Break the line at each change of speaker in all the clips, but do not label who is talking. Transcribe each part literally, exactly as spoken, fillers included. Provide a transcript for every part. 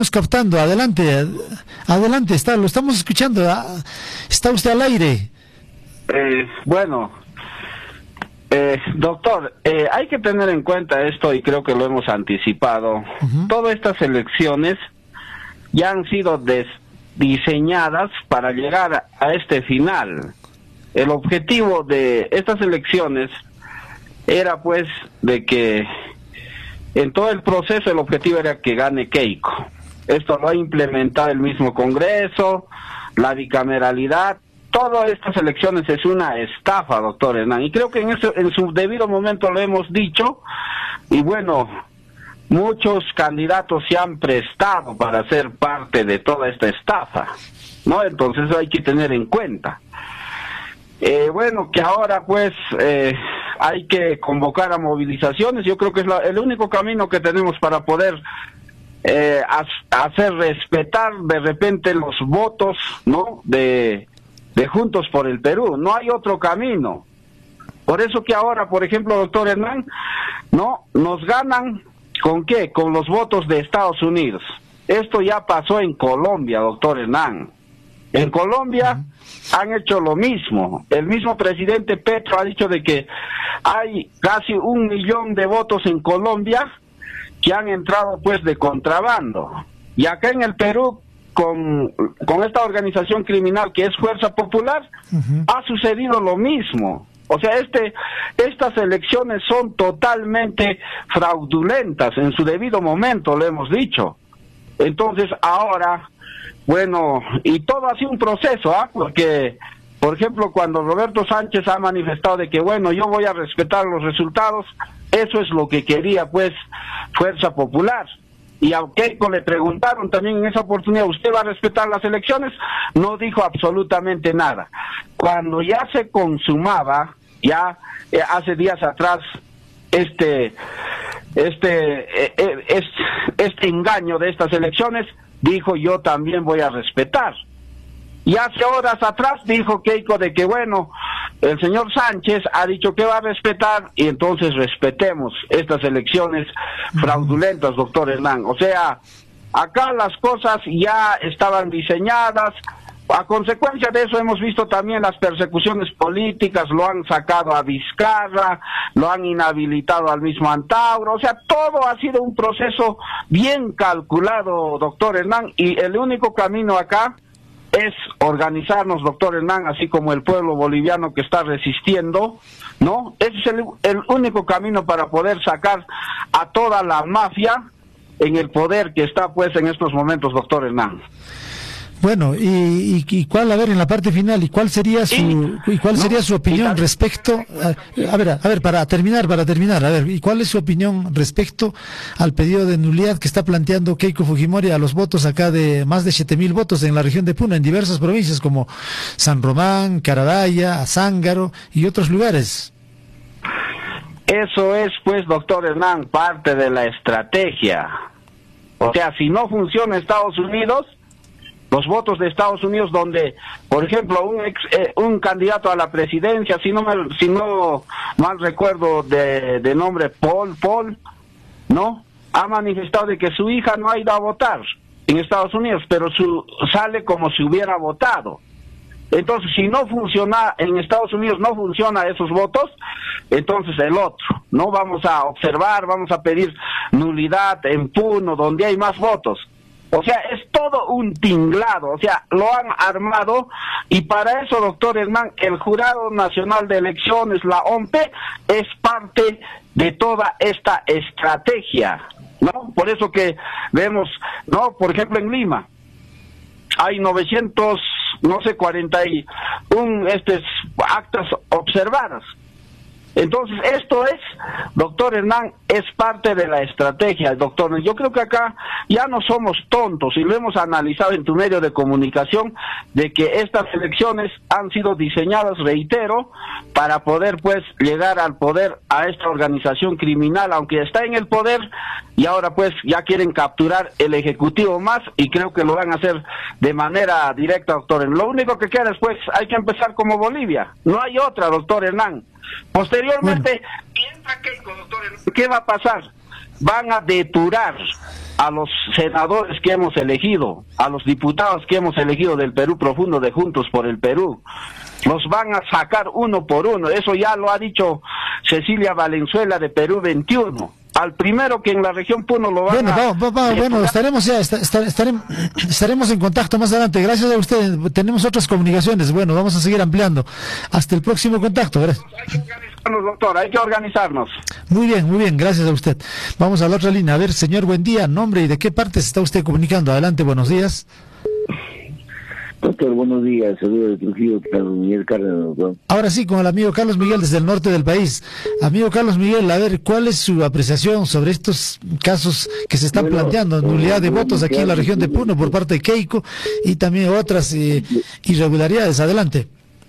captando, adelante, adelante, está, lo estamos escuchando, está usted al aire.
Eh, bueno, eh, doctor, eh, hay que tener en cuenta esto y creo que lo hemos anticipado. Uh-huh. Todas estas elecciones ya han sido des diseñadas para llegar a, a este final. El objetivo de estas elecciones era pues de que en todo el proceso el objetivo era que gane Keiko. Esto lo ha implementado el mismo Congreso, la bicameralidad. Todas estas elecciones es una estafa, doctor Hernán, y creo que en, eso, en su debido momento lo hemos dicho, y bueno, muchos candidatos se han prestado para ser parte de toda esta estafa, ¿no? Entonces eso hay que tener en cuenta. Eh, bueno, que ahora pues eh, hay que convocar a movilizaciones. Yo creo que es la, el único camino que tenemos para poder eh, hacer respetar de repente los votos, ¿no?, de, de Juntos por el Perú. No hay otro camino. Por eso que ahora, por ejemplo, doctor Hernán, no nos ganan, ¿con qué? Con los votos de Estados Unidos. Esto ya pasó en Colombia, doctor Hernán. En Colombia han hecho lo mismo. El mismo presidente Petro ha dicho de que hay casi un millón de votos en Colombia que han entrado pues de contrabando. Y acá en el Perú, con, con esta organización criminal que es Fuerza Popular, uh-huh, ha sucedido lo mismo. O sea, este, estas elecciones son totalmente fraudulentas en su debido momento, lo hemos dicho. Entonces ahora, bueno, y todo ha sido un proceso, ¿ah? Porque, por ejemplo, cuando Roberto Sánchez ha manifestado de que, bueno, yo voy a respetar los resultados, eso es lo que quería, pues, Fuerza Popular. Y a Keiko le preguntaron también en esa oportunidad, ¿usted va a respetar las elecciones? No dijo absolutamente nada. Cuando ya se consumaba, ya eh, hace días atrás, este, este, eh, eh, este, este engaño de estas elecciones, dijo yo también voy a respetar. Y hace horas atrás dijo Keiko de que bueno, el señor Sánchez ha dicho que va a respetar y entonces respetemos estas elecciones fraudulentas, doctor Hernán. O sea, acá las cosas ya estaban diseñadas. A consecuencia de eso hemos visto también las persecuciones políticas, lo han sacado a Vizcarra, lo han inhabilitado al mismo Antauro. O sea, todo ha sido un proceso bien calculado, doctor Hernán, y el único camino acá es organizarnos, doctor Hernán, así como el pueblo boliviano que está resistiendo, ¿no? Ese es el, el único camino para poder sacar a toda la mafia en el poder que está pues en estos momentos, doctor Hernán.
Bueno, y, y, y cuál, a ver, en la parte final, ¿y cuál sería su, y, y cuál no, sería su opinión respecto, a, a ver, a ver, para terminar, para terminar, a ver, ¿y cuál es su opinión respecto al pedido de nulidad que está planteando Keiko Fujimori a los votos acá de más de siete mil votos en la región de Puno, en diversas provincias como San Román, Cararaya, Azángaro y otros lugares?
Eso es, pues, doctor Hernán, parte de la estrategia. O sea, si no funciona Estados Unidos, los votos de Estados Unidos, donde, por ejemplo, un ex, eh, un candidato a la presidencia, si no me, si no mal recuerdo de, de nombre Paul, Paul, ¿no?, ha manifestado de que su hija no ha ido a votar en Estados Unidos, pero su, sale como si hubiera votado. Entonces, si no funciona, en Estados Unidos no funciona esos votos, entonces el otro, ¿no? Vamos a observar, vamos a pedir nulidad en Puno, donde hay más votos. O sea, es todo un tinglado, o sea, lo han armado, y para eso, doctor Hernán, el Jurado Nacional de Elecciones, la O M P, es parte de toda esta estrategia, ¿no? Por eso que vemos, ¿no?, por ejemplo, en Lima, hay novecientos, no sé, cuarenta y uno este, actas observadas. Entonces, esto es, doctor Hernán, es parte de la estrategia, doctor. Yo creo que acá ya no somos tontos, y lo hemos analizado en tu medio de comunicación, de que estas elecciones han sido diseñadas, reitero, para poder, pues, llegar al poder a esta organización criminal, aunque está en el poder, y ahora, pues, ya quieren capturar el Ejecutivo más, y creo que lo van a hacer de manera directa, doctor. Lo único que queda es, pues, hay que empezar como Bolivia. No hay otra, doctor Hernán. Posteriormente, bueno, ¿qué va a pasar? Van a depurar a los senadores que hemos elegido, a los diputados que hemos elegido del Perú Profundo, de Juntos por el Perú. Los van a sacar uno por uno, eso ya lo ha dicho Cecilia Valenzuela de Perú veintiuno. Al primero que en la región Puno lo van
bueno,
a...
Vamos, vamos, bueno, estaremos ya, está, está, estaremos, estaremos en contacto más adelante. Gracias a ustedes, tenemos otras comunicaciones. Bueno, vamos a seguir ampliando. Hasta el próximo contacto. Gracias.
Hay que organizarnos, doctor, hay que organizarnos.
Muy bien, muy bien, gracias a usted. Vamos a la otra línea. A ver, señor, buen día, nombre y de qué parte se está usted comunicando. Adelante, buenos días.
Doctor, buenos días, saludos de Trujillo, Carlos Miguel Cárdenas, doctor.
Ahora sí, con el amigo Carlos Miguel desde el norte del país. Amigo Carlos Miguel, a ver, ¿cuál es su apreciación sobre estos casos que se están bueno, planteando, nulidad de votos aquí en la región de Puno por parte de Keiko y también otras eh, irregularidades? Adelante.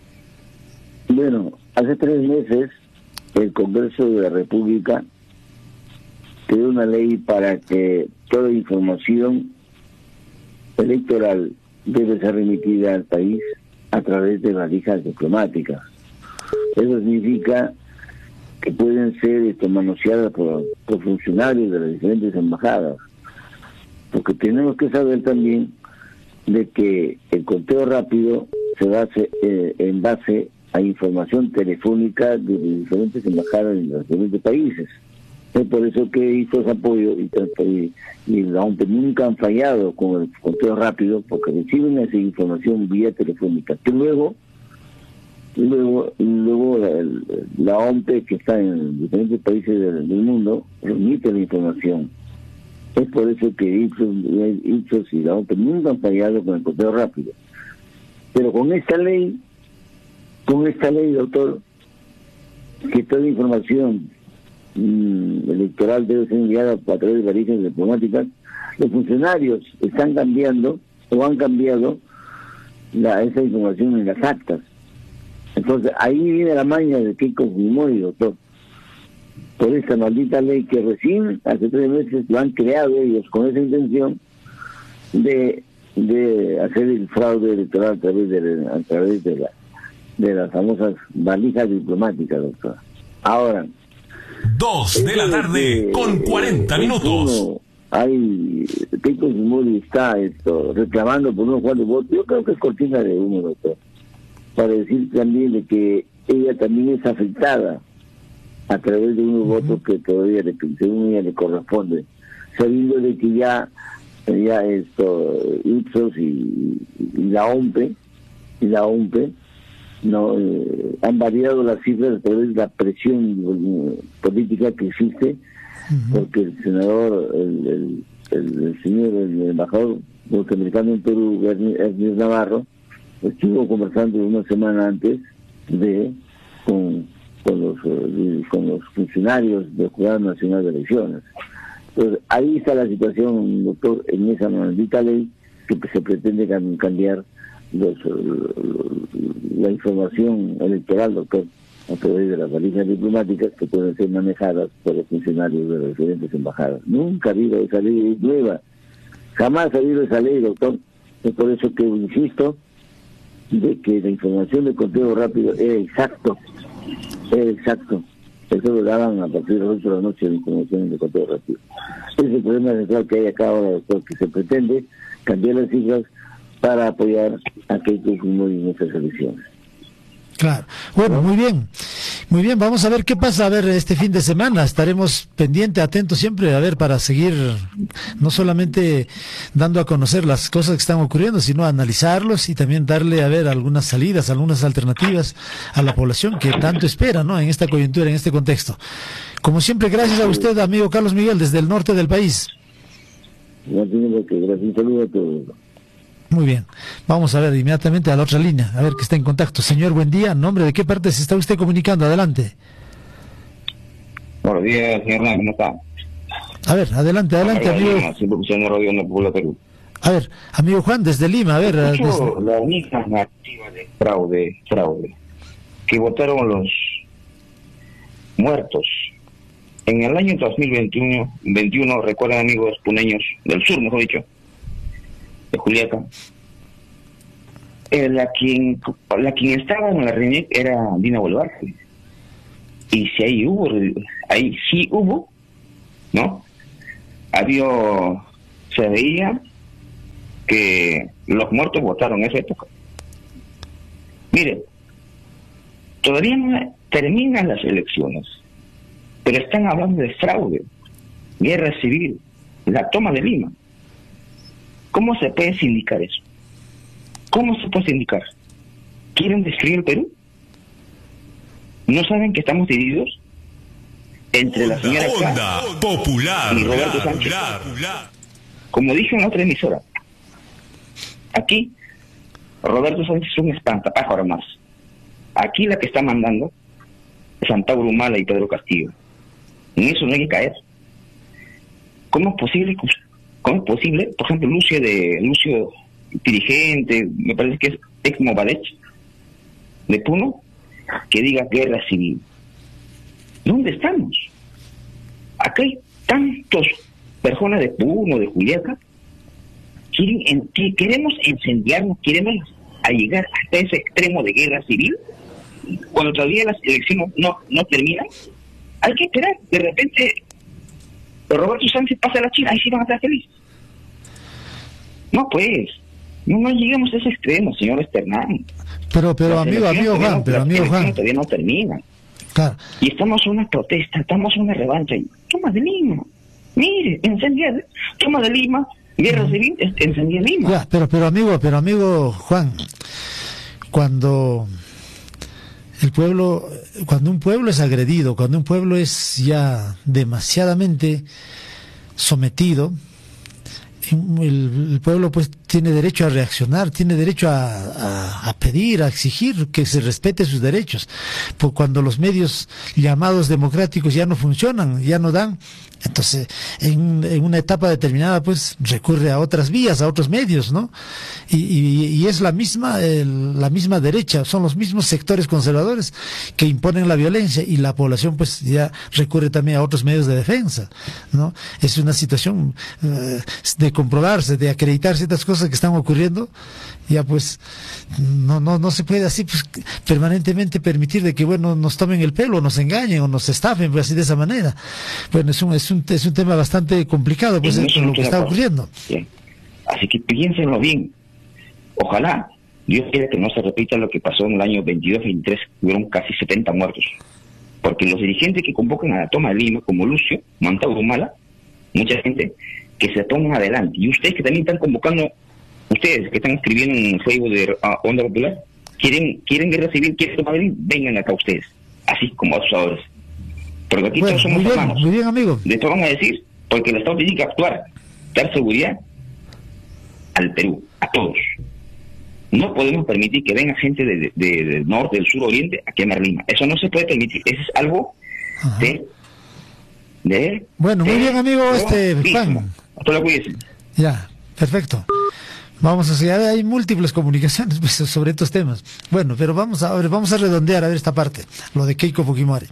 Bueno, hace tres meses el Congreso de la República creó una ley para que toda información electoral debe ser remitida al país a través de valijas diplomáticas. Eso significa que pueden ser esto, manoseadas por, por funcionarios de las diferentes embajadas, porque tenemos que saber también de que el conteo rápido se base eh, en base a información telefónica de diferentes embajadas en los diferentes países. Es por eso que hizo ese apoyo y, y, y la OMPE nunca han fallado con el conteo rápido porque reciben esa información vía telefónica. Que luego, luego, luego la, la OMPE que está en diferentes países del, del mundo remite la información. Es por eso que Ipsos y la OMPE nunca han fallado con el conteo rápido. Pero con esta ley, con esta ley, doctor, que toda información electoral debe ser enviada a través de valijas diplomáticas, los funcionarios están cambiando o han cambiado la, esa información en las actas. Entonces ahí viene la maña de Keiko Fujimori, doctor, por esta maldita ley que recién hace tres meses lo han creado ellos con esa intención de de hacer el fraude electoral a través de a través de la de las famosas valijas diplomáticas, doctor. Ahora
Dos de la tarde eh, con cuarenta minutos.
Uno, hay Keiko Fujimori está esto reclamando por unos cuantos votos. Yo creo que es cortina de humo, doctor, para decir también de que ella también es afectada a través de unos uh-huh. votos que todavía le, según ella le corresponde, sabiendo de que ya ya esto Ipsos y, y la OMPE y la OMPE no eh, han variado las cifras a través de la presión eh, política que existe, uh-huh. porque el senador el, el, el, el señor el embajador norteamericano en Perú, Ernest Navarro, estuvo conversando una semana antes de con con los eh, con los funcionarios del Jurado Nacional de Elecciones. Entonces ahí está la situación, doctor, en esa maldita ley que se pretende cambiar los, la información electoral, doctor, a través de las valijas diplomáticas que pueden ser manejadas por los funcionarios de las diferentes embajadas. Nunca ha habido esa ley nueva, jamás ha habido esa ley, doctor. Es por eso que insisto de que la información de conteo rápido era exacto, era exacto. Eso lo daban a partir de las ocho de la noche de información de conteo rápido. Ese es el problema central que hay acá ahora, doctor, que se pretende cambiar las cifras para apoyar a Keiko Fujimori en estas elecciones.
Claro. Bueno, muy bien. Muy bien, vamos a ver qué pasa a ver este fin de semana. Estaremos pendientes, atentos siempre, a ver, para seguir no solamente dando a conocer las cosas que están ocurriendo, sino analizarlos y también darle a ver algunas salidas, algunas alternativas a la población que tanto espera, ¿no?, en esta coyuntura, en este contexto. Como siempre, gracias a usted, amigo Carlos Miguel, desde el norte del país.
Gracias, un saludo a todos.
Muy bien, vamos a ver inmediatamente a la otra línea, a ver que está en contacto. Señor, buen día, ¿nombre de qué parte se está usted comunicando? Adelante.
Buenos días, señor Hernán, ¿cómo está?
A ver, adelante, adelante, amigo. A ver, amigo Juan, desde Lima, a ver.
Desde...
Desde...
La única narrativa de fraude, fraude, que votaron los muertos. En el año dos mil veintiuno, veintiuno, recuerdan, amigos puneños, del sur, mejor dicho, de Juliaca, eh, la quien la quien estaba en la reunión era Dina Boluarte, y si ahí hubo ahí sí hubo no había se veía que los muertos votaron en esa época. Miren, todavía no terminan las elecciones, pero están hablando de fraude, guerra civil, la toma de Lima. ¿Cómo se puede sindicar eso? ¿Cómo se puede sindicar? ¿Quieren destruir el Perú? ¿No saben que estamos divididos entre la señora
Onda Popular
y Roberto Sánchez? Como dije en la otra emisora, aquí Roberto Sánchez es un espantapájaro más. Aquí la que está mandando es Antauro Humala y Pedro Castillo. En eso no hay que caer. ¿Cómo es posible? ¿Cómo es posible? Por ejemplo, Lucio de Lucio dirigente, me parece que es ex Movadech de Puno, que diga guerra civil. ¿Dónde estamos? Acá hay tantos personas de Puno, de Juliaca, quieren en, que queremos incendiarnos, queremos a llegar hasta ese extremo de guerra civil, cuando todavía las elecciones no, no terminan. Hay que esperar, de repente Roberto Sánchez pasa a la China, ahí sí van a estar felices. No, pues, no, no lleguemos a ese extremo, señor Esternán.
Pero, pero
Las
amigo, amigo Juan, pero amigo Juan.
Todavía no terminan.
Claro.
Y estamos en una protesta, estamos en una revancha. Toma de Lima. Mire, encendía, toma de Lima, guerra civil, encendía Lima.
Ya, pero, pero amigo, pero amigo Juan, cuando el pueblo, cuando un pueblo es agredido, cuando un pueblo es ya demasiadamente sometido, el, el pueblo pues tiene derecho a reaccionar, tiene derecho a, a, a pedir, a exigir que se respete sus derechos. Pues cuando los medios llamados democráticos ya no funcionan, ya no dan, entonces en, en una etapa determinada pues recurre a otras vías, a otros medios, ¿no? Y, y, y es la misma el, la misma derecha, son los mismos sectores conservadores que imponen la violencia, y la población pues ya recurre también a otros medios de defensa, ¿no? Es una situación uh, de comprobarse, de acreditar ciertas cosas que están ocurriendo. Ya pues no no no se puede así pues permanentemente permitir de que bueno nos tomen el pelo, nos engañen o nos estafen pues así de esa manera. Bueno, es un es un, es un tema bastante complicado pues es lo que está ocurriendo.
Bien. Así que piénsenlo bien. Ojalá Dios quiera que no se repita lo que pasó en el año veintidós veintitrés, hubieron casi setenta muertos. Porque los dirigentes que convocan a la toma de Lima, como Lucio, Antauro Humala, mucha gente que se pongan adelante. Y ustedes que también están convocando, ustedes que están escribiendo en el Facebook de uh, Onda Popular, quieren quieren guerra civil, quieren tomar Lima, vengan acá ustedes, así como acusadores. Porque aquí
bueno,
todos somos
muy bien,
hermanos.
Muy bien, amigo.
De esto van a decir, porque el Estado tiene que actuar, dar seguridad al Perú, a todos. No podemos permitir que venga gente de, de, de, del norte, del sur, oriente a quemar Lima. Eso no se puede permitir. Eso es algo Ajá. de... de
bueno, muy
de,
bien, amigo, este Juan.
Hasta luego, cuídense.
Ya, perfecto. Vamos a seguir, hay múltiples comunicaciones pues, sobre estos temas. Bueno, pero vamos a, a ver, vamos a redondear a ver esta parte, lo de Keiko Fujimori.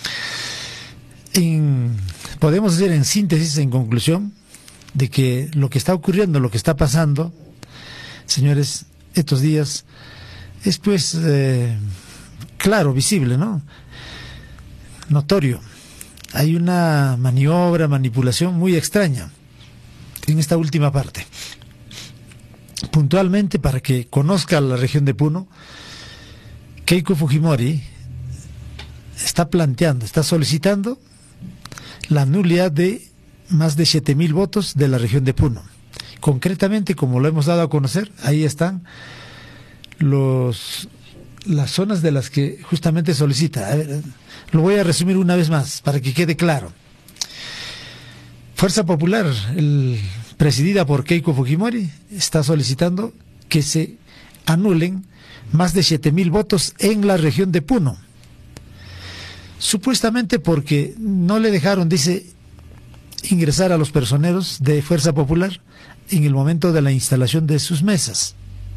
En, podemos decir en síntesis, en conclusión, de que lo que está ocurriendo, lo que está pasando, señores, estos días, es pues eh, claro, visible, ¿no? Notorio. Hay una maniobra, manipulación muy extraña en esta última parte. Puntualmente, para que conozca la región de Puno, Keiko Fujimori está planteando, está solicitando la nulidad de más de siete mil votos de la región de Puno. Concretamente, como lo hemos dado a conocer, ahí están los las zonas de las que justamente solicita. A ver, lo voy a resumir una vez más para que quede claro. Fuerza Popular, el, presidida por Keiko Fujimori, está solicitando que se anulen más de siete mil votos en la región de Puno. Supuestamente porque no le dejaron, dice, ingresar a los personeros de Fuerza Popular en el momento de la instalación de sus mesas.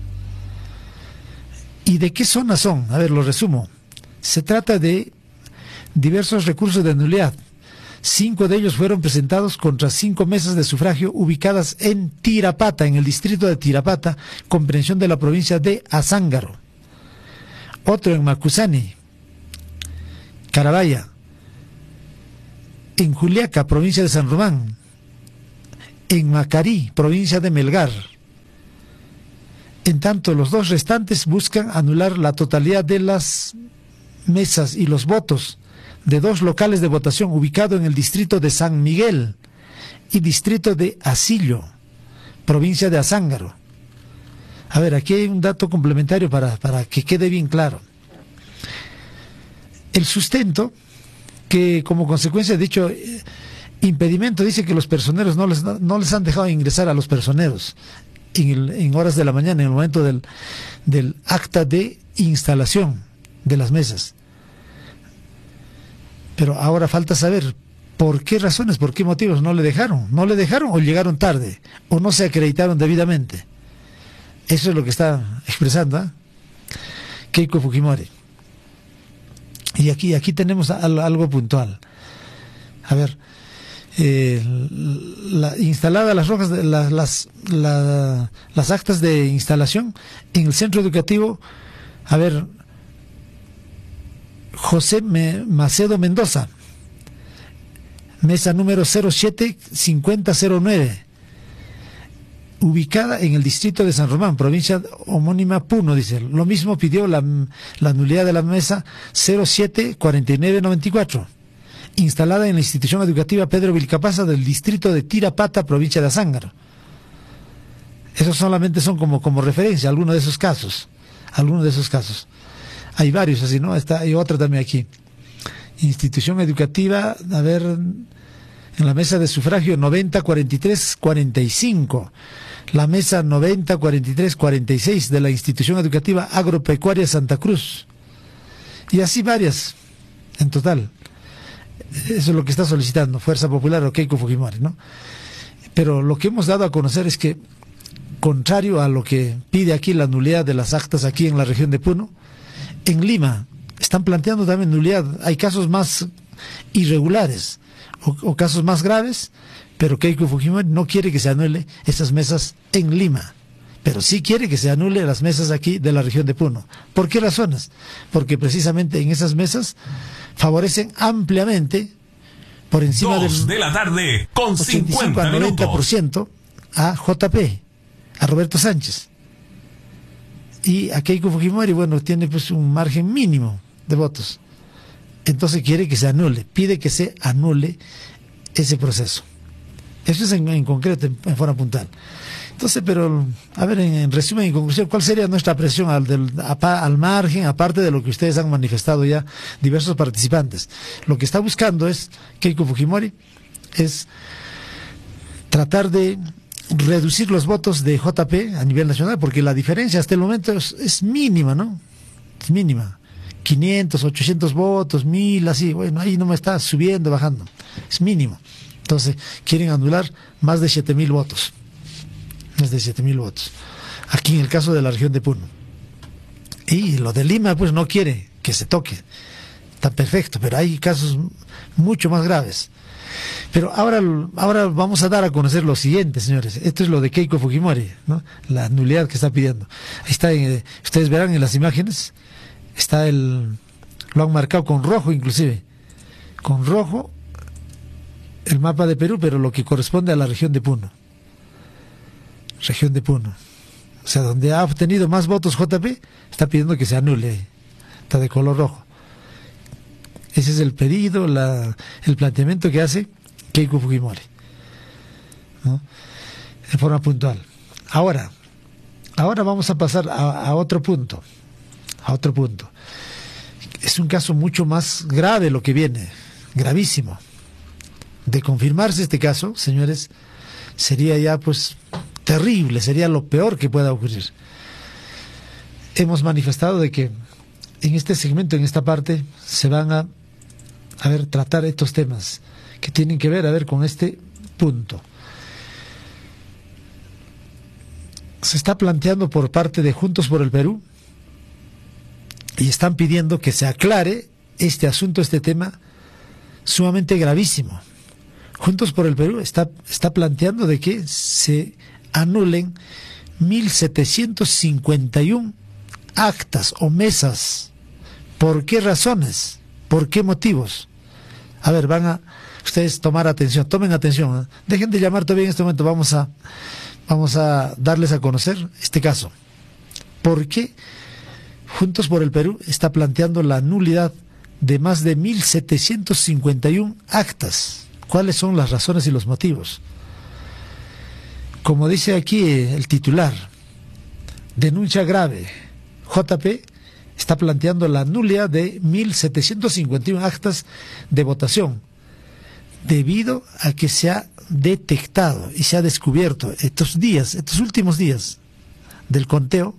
¿Y de qué zonas son? A ver, lo resumo. Se trata de diversos recursos de nulidad. Cinco de ellos fueron presentados contra cinco mesas de sufragio ubicadas en Tirapata, en el distrito de Tirapata, comprensión de la provincia de Azángaro. Otro en Macusani, Carabaya. En Juliaca, provincia de San Román. en Macarí, provincia de Melgar. En tanto, los dos restantes buscan anular la totalidad de las mesas y los votos de dos locales de votación ubicados en el distrito de San Miguel y distrito de Asillo, provincia de Azángaro. A ver, aquí hay un dato complementario para, para que quede bien claro. El sustento, que como consecuencia de dicho impedimento dice que los personeros no les, no les han dejado ingresar a los personeros en, el, en horas de la mañana, en el momento del, del acta de instalación de las mesas. Pero ahora falta saber por qué razones, por qué motivos no le dejaron. No le dejaron o llegaron tarde, o no se acreditaron debidamente. Eso es lo que está expresando ¿eh? Keiko Fujimori. Y aquí, aquí tenemos algo puntual. A ver, eh, la, instalada las rojas, la, las, la, las actas de instalación en el centro educativo, a ver, José Macedo Mendoza, mesa número cero siete cincuenta cero nueve, ubicada en el distrito de San Román, provincia homónima Puno, dice. Lo mismo pidió la, la nulidad de la mesa cero siete cuarenta y nueve noventa y cuatro, instalada en la institución educativa Pedro Vilcapasa del distrito de Tirapata, provincia de Azángaro. Esos solamente son como, como referencia, algunos de esos casos. Algunos de esos casos. Hay varios así, ¿no? Está, hay otra también aquí. Institución educativa, a ver, en la mesa de sufragio noventa cuarenta y tres cuarenta y cinco. La mesa noventa cuarenta y tres cuarenta y seis de la institución educativa agropecuaria Santa Cruz. Y así varias, en total. Eso es lo que está solicitando Fuerza Popular o Keiko Fujimori, ¿no? Pero lo que hemos dado a conocer es que, contrario a lo que pide aquí la nulidad de las actas aquí en la región de Puno, en Lima están planteando también nulidad. Hay casos más irregulares o, o casos más graves, pero Keiko Fujimori no quiere que se anule esas mesas en Lima, pero sí quiere que se anule las mesas aquí de la región de Puno. ¿Por qué razones? Porque precisamente en esas mesas favorecen ampliamente, por encima del
de la tarde con cincuenta
al noventa por ciento a J P, a Roberto Sánchez. Y a Keiko Fujimori, bueno, tiene pues un margen mínimo de votos. Entonces quiere que se anule, pide que se anule ese proceso. Eso es en, en concreto, en, en forma puntual. Entonces, pero, a ver, en, en resumen y conclusión, ¿cuál sería nuestra presión al, del, a, al margen, aparte de lo que ustedes han manifestado ya diversos participantes? Lo que está buscando es, Keiko Fujimori, es tratar de reducir los votos de J P a nivel nacional, porque la diferencia hasta el momento es, es mínima, ¿no? Es mínima. quinientos, ochocientos votos, mil, así, bueno, ahí no me está subiendo, bajando. Es mínimo. Entonces, quieren anular más de siete mil votos. Más de siete mil votos. Aquí en el caso de la región de Puno. Y lo de Lima, pues no quiere que se toque. Está perfecto, pero hay casos mucho más graves. Pero ahora, ahora vamos a dar a conocer lo siguiente, señores. Esto es lo de Keiko Fujimori, ¿no? La nulidad que está pidiendo. Ahí está, eh, ustedes verán en las imágenes, está el, lo han marcado con rojo inclusive, con rojo el mapa de Perú, pero lo que corresponde a la región de Puno. Región de Puno. O sea, donde ha obtenido más votos J P, está pidiendo que se anule. Está de color rojo. Ese es el pedido, la, el planteamiento que hace Keiko Fujimori, ¿no? En forma puntual. Ahora, ahora vamos a pasar a, a otro punto. A otro punto. Es un caso mucho más grave lo que viene, gravísimo. De confirmarse este caso, señores, sería ya pues terrible, sería lo peor que pueda ocurrir. Hemos manifestado de que en este segmento, en esta parte, se van a, a ver, tratar estos temas que tienen que ver, a ver, con este punto. Se está planteando por parte de Juntos por el Perú y están pidiendo que se aclare este asunto, este tema sumamente gravísimo. Juntos por el Perú está, está planteando de que se anulen mil setecientos cincuenta y uno actas o mesas. ¿Por qué razones? ¿Por qué motivos? A ver, van a ustedes tomar atención, tomen atención, ¿eh? Dejen de llamar todavía en este momento, vamos a, vamos a darles a conocer este caso. ¿Por qué Juntos por el Perú está planteando la nulidad de más de mil setecientos cincuenta y uno actas? ¿Cuáles son las razones y los motivos? Como dice aquí el titular, denuncia grave, J P está planteando la nulidad de mil setecientos cincuenta y uno actas de votación, debido a que se ha detectado y se ha descubierto estos días, estos últimos días del conteo,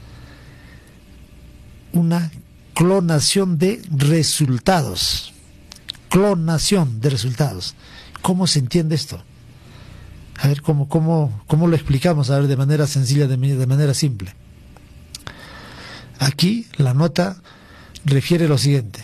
una clonación de resultados. Clonación de resultados. ¿Cómo se entiende esto? A ver, ¿cómo, cómo, cómo lo explicamos? A ver, de manera sencilla, de, de manera simple. Aquí la nota refiere lo siguiente.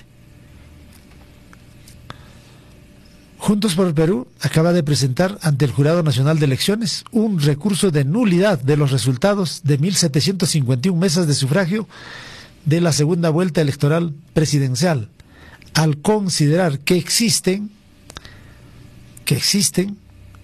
Juntos por el Perú acaba de presentar ante el Jurado Nacional de Elecciones un recurso de nulidad de los resultados de mil setecientos cincuenta y uno mesas de sufragio de la segunda vuelta electoral presidencial, al considerar que existen, que existen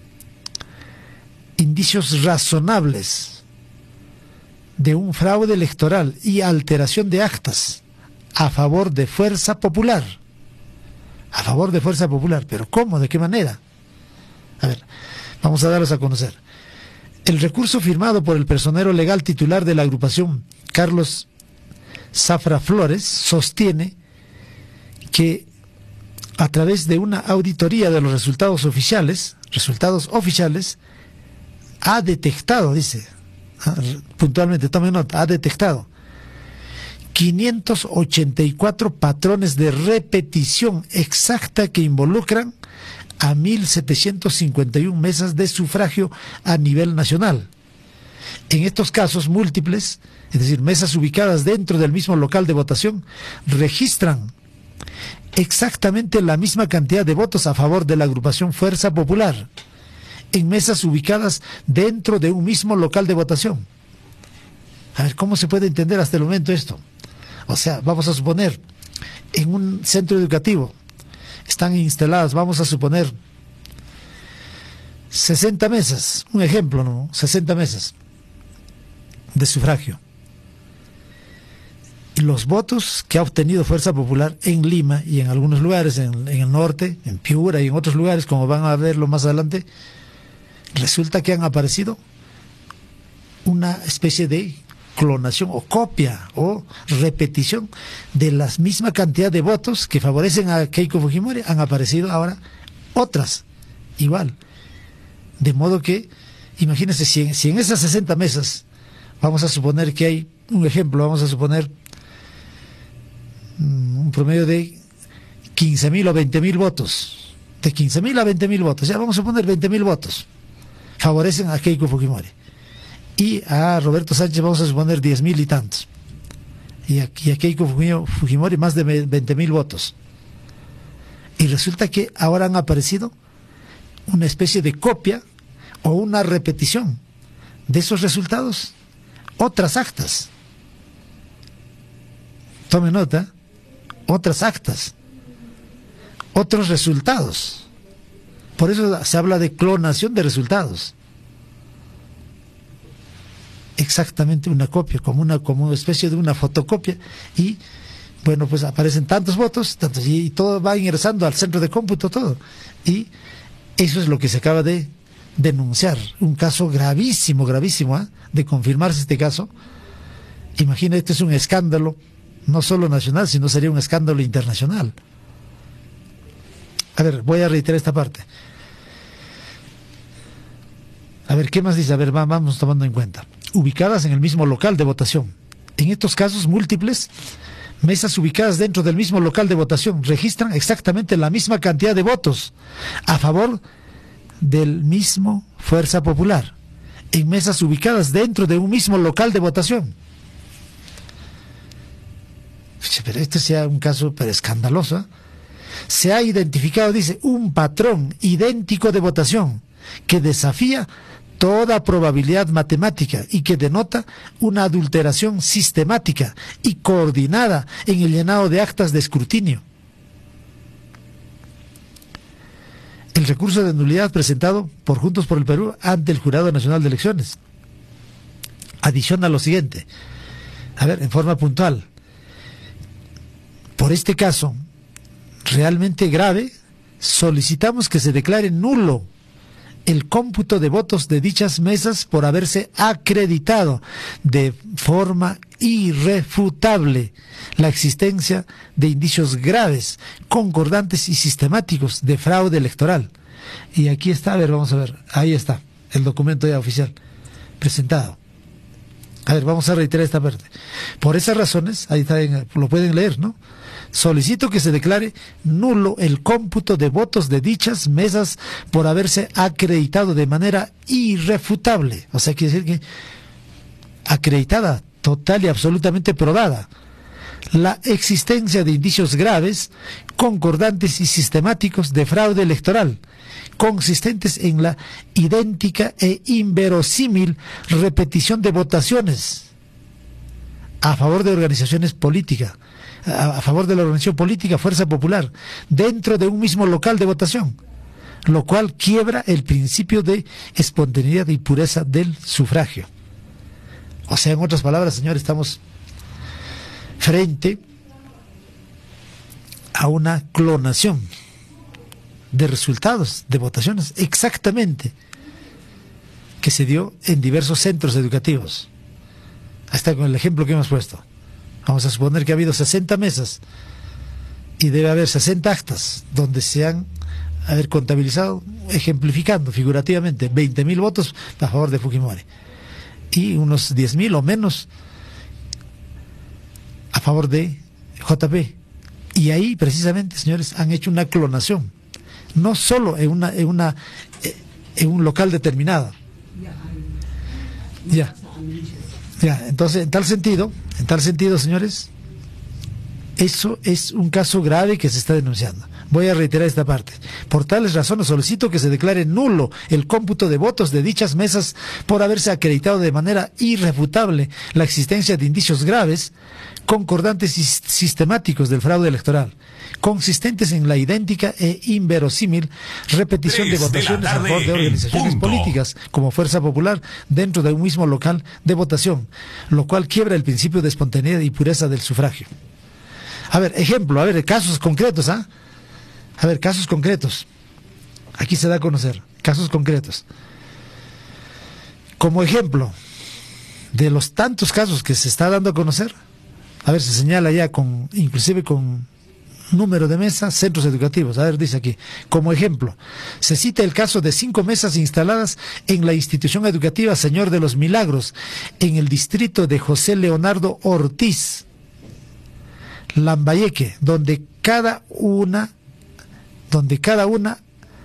indicios razonables de un fraude electoral y alteración de actas a favor de Fuerza Popular. A favor de Fuerza Popular. ¿Pero cómo? ¿De qué manera? A ver, vamos a darlos a conocer. El recurso firmado por el personero legal titular de la agrupación, Carlos Zafra Flores, sostiene que a través de una auditoría de los resultados oficiales, resultados oficiales, ha detectado, dice, puntualmente, tome nota, ha detectado quinientos ochenta y cuatro patrones de repetición exacta que involucran a mil setecientos cincuenta y uno mesas de sufragio a nivel nacional. En estos casos múltiples, es decir, mesas ubicadas dentro del mismo local de votación, registran exactamente la misma cantidad de votos a favor de la agrupación Fuerza Popular, en mesas ubicadas dentro de un mismo local de votación. A ver, ¿cómo se puede entender hasta el momento esto? O sea, vamos a suponer, en un centro educativo están instaladas, vamos a suponer, sesenta mesas, un ejemplo, ¿no? sesenta mesas de sufragio. Y los votos que ha obtenido Fuerza Popular en Lima y en algunos lugares, en, en el norte, en Piura y en otros lugares, como van a verlo más adelante, resulta que han aparecido una especie de clonación o copia o repetición de la misma cantidad de votos que favorecen a Keiko Fujimori. Han aparecido ahora otras igual, de modo que imagínense, si en, si en esas sesenta mesas vamos a suponer que hay un ejemplo, vamos a suponer um, un promedio de quince mil o veinte mil votos, de quince mil a veinte mil votos, ya vamos a poner veinte mil votos favorecen a Keiko Fujimori, y a Roberto Sánchez vamos a suponer diez mil y tantos, y a, y a Keiko Fujimori más de veinte mil votos, y resulta que ahora han aparecido una especie de copia o una repetición de esos resultados, otras actas, tome nota, otras actas, otros resultados. Por eso se habla de clonación de resultados. Exactamente una copia, como una, como una especie de una fotocopia, y bueno, pues aparecen tantos votos, tantos, y todo va ingresando al centro de cómputo, todo. Y eso es lo que se acaba de denunciar, un caso gravísimo, gravísimo, ¿eh? De confirmarse este caso. Imagina, este es un escándalo, no solo nacional, sino sería un escándalo internacional. A ver, voy a reiterar esta parte. A ver, ¿qué más dice? A ver, vamos tomando en cuenta. Ubicadas en el mismo local de votación. En estos casos múltiples, mesas ubicadas dentro del mismo local de votación registran exactamente la misma cantidad de votos a favor del mismo Fuerza Popular, en mesas ubicadas dentro de un mismo local de votación. Pero este sea un caso pero escandaloso, ¿eh? Se ha identificado, dice, un patrón idéntico de votación que desafía toda probabilidad matemática y que denota una adulteración sistemática y coordinada en el llenado de actas de escrutinio. el recurso de nulidad presentado por Juntos por el Perú ante el Jurado Nacional de Elecciones. Adiciona lo siguiente, a ver, en forma puntual. Por este caso, realmente grave, solicitamos que se declare nulo el cómputo de votos de dichas mesas por haberse acreditado de forma irrefutable la existencia de indicios graves, concordantes y sistemáticos de fraude electoral. Y aquí está, a ver, vamos a ver, ahí está, el documento ya oficial, presentado. A ver, vamos a reiterar esta parte. Por esas razones, ahí está, lo pueden leer, ¿no? Solicito que se declare nulo el cómputo de votos de dichas mesas por haberse acreditado de manera irrefutable. O sea, quiere decir que acreditada, total y absolutamente probada, la existencia de indicios graves, concordantes y sistemáticos de fraude electoral, consistentes en la idéntica e inverosímil repetición de votaciones a favor de organizaciones políticas, a favor de la organización política Fuerza Popular, dentro de un mismo local de votación, lo cual quiebra el principio de espontaneidad y pureza del sufragio. O sea, en otras palabras, señores, estamos frente a una clonación de resultados de votaciones, exactamente, que se dio en diversos centros educativos. Ahí está con el ejemplo que hemos puesto. Vamos a suponer que ha habido sesenta mesas y debe haber sesenta actas donde se han haber contabilizado, ejemplificando figurativamente, veinte mil votos a favor de Fujimori y unos diez mil o menos a favor de J P. Y ahí precisamente, señores, han hecho una clonación, no solo en una en una en un local determinado. Ya. Ya, entonces, en tal sentido, en tal sentido, señores, eso es un caso grave que se está denunciando. Voy a reiterar esta parte. Por tales razones solicito que se declare nulo el cómputo de votos de dichas mesas por haberse acreditado de manera irrefutable la existencia de indicios graves, concordantes y sistemáticos del fraude electoral, consistentes en la idéntica e inverosímil repetición de votaciones a favor de organizaciones políticas como Fuerza Popular dentro de un mismo local de votación, lo cual quiebra el principio de espontaneidad y pureza del sufragio. A ver, ejemplo, a ver, casos concretos, ¿ah? A ver, casos concretos. Aquí se da a conocer, casos concretos. Como ejemplo de los tantos casos que se está dando a conocer, a ver, se señala ya con, inclusive con número de mesas, centros educativos. A ver, dice aquí, como ejemplo, se cita el caso de cinco mesas instaladas en la institución educativa Señor de los Milagros, en el distrito de José Leonardo Ortiz, Lambayeque, donde cada una, donde cada una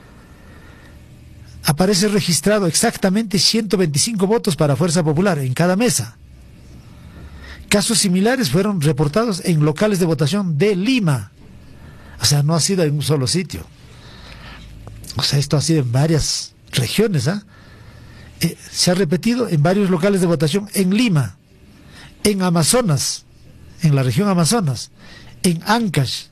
aparece registrado exactamente ciento veinticinco votos para Fuerza Popular en cada mesa. Casos similares fueron reportados en locales de votación de Lima. O sea, no ha sido en un solo sitio. O sea, esto ha sido en varias regiones, ¿ah? Eh, se ha repetido en varios locales de votación en Lima, en Amazonas, en la región Amazonas, en Ancash.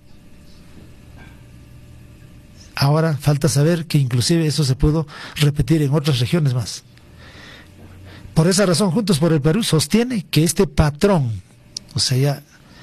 Ahora falta saber que inclusive eso se pudo repetir en otras regiones más. Por esa razón, Juntos por el Perú sostiene que este patrón, o sea, ya